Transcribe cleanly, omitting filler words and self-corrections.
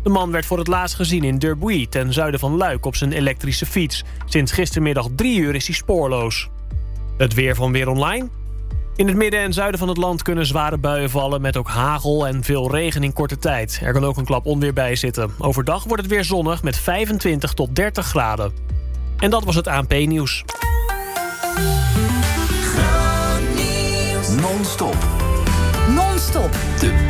De man werd voor het laatst gezien in Durbuy, ten zuiden van Luik, op zijn elektrische fiets. Sinds gistermiddag 3 uur is hij spoorloos. Het weer van Weer Online. In het midden en zuiden van het land kunnen zware buien vallen... met ook hagel en veel regen in korte tijd. Er kan ook een klap onweer bij zitten. Overdag wordt het weer zonnig met 25 tot 30 graden. En dat was het ANP-nieuws. Non-stop. Non-stop. De